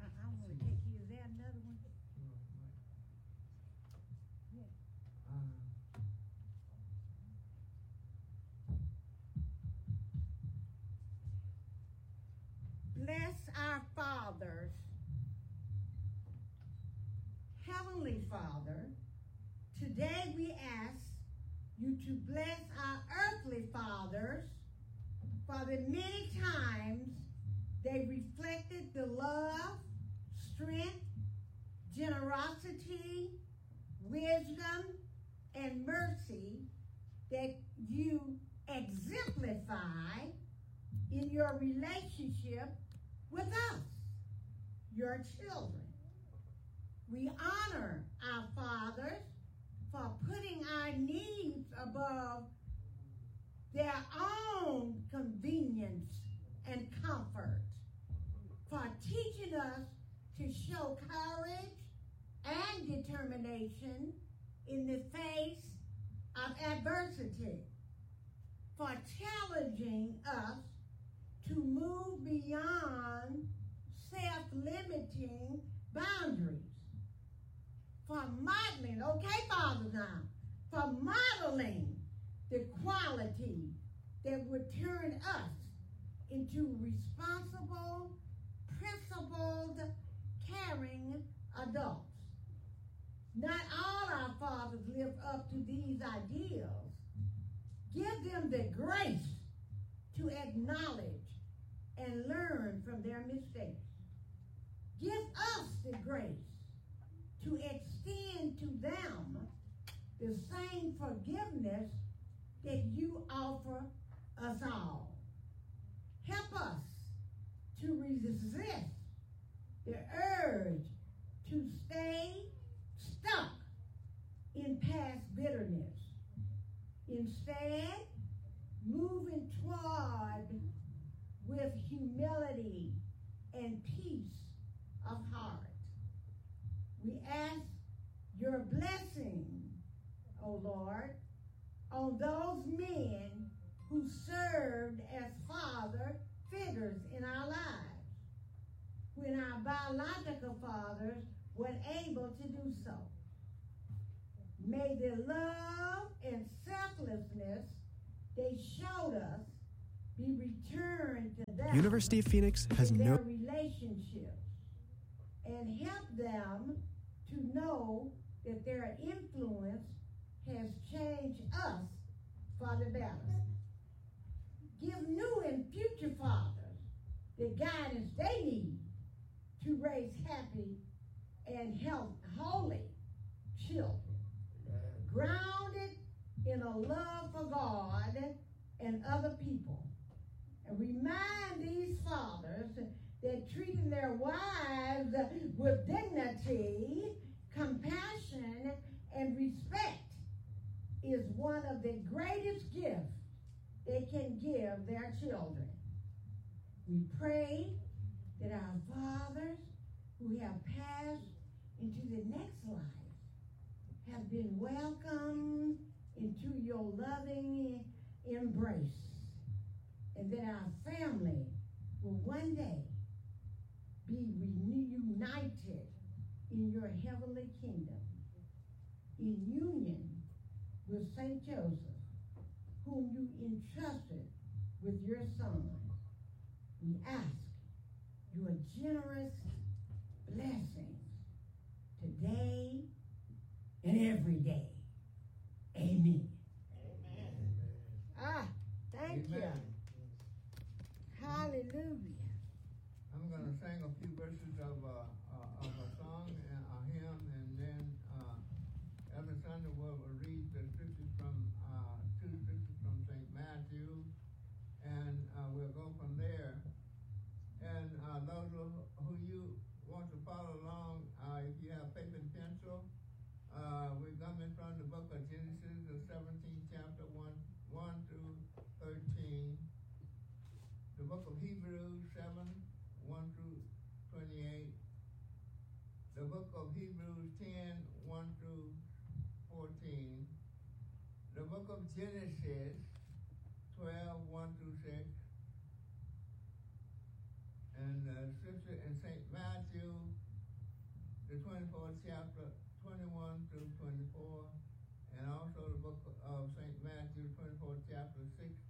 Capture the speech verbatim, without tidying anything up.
I, I want to take you. Is there another one? Yeah. Uh, Bless our fathers. Heavenly Father, today we ask you to bless our earthly fathers for the many times they reflected the love, strength, generosity, wisdom, and mercy that you exemplify in your relationship with us, your children. We honor our fathers for putting our needs above their own convenience and comfort, for teaching us to show courage and determination in the face of adversity, for challenging us to move beyond self-limiting boundaries, for modeling, okay, Father, now, for modeling the quality that would turn us into responsible, principled, caring adults. Not all our fathers live up to these ideals. Give them the grace to acknowledge and learn from their mistakes. Give us the grace to extend to them the same forgiveness that you offer us all. Help us to resist the urge to stay stuck in past bitterness. Instead, moving toward with humility and peace of heart. We ask your blessing, O Lord, on those men who served as father figures in our lives, when our biological fathers weren't able to do so. May the love and selflessness they showed us be returned to them. University of Phoenix has in no their relationships, and help them to know that their influence has changed us for the better. Give new and future fathers the guidance they need to raise happy and health, holy children, grounded in a love for God and other people. And remind these fathers that treating their wives with dignity, compassion, and respect is one of the greatest gifts they can give their children. We pray that our fathers who have passed into the next life have been welcomed into your loving embrace, and that our family will one day be reunited in your heavenly kingdom, in union with Saint Joseph, whom you entrusted with your son. We ask your generous blessings today and every day. Amen. Amen. Ah, thank Amen. you. Hallelujah. I'm going to sing a few verses of, uh, uh, of a song, and a hymn, and then uh, Elder Sunday will read the scriptures from, uh, two scriptures from Saint Matthew, and uh, we'll go from there. And uh, those who, who you want to follow along, uh, if you have paper and pencil, uh, we're coming from the book of Genesis, the seventeenth chapter, one, one through thirteen. The book of Hebrews, seven, one through twenty-eight. The book of Hebrews, ten, one through fourteen. The book of Genesis, twelve, one through six. And the scripture in Saint Matthew, twenty-fourth chapter, twenty-one through twenty-four, and also the book of Saint Matthew, twenty-fourth chapter, six